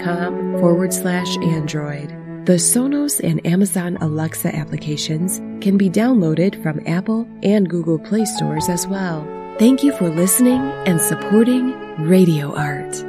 apple.com/Android. The Sonos and Amazon Alexa applications can be downloaded from Apple and Google Play stores as well. Thank you for listening and supporting Radio Art.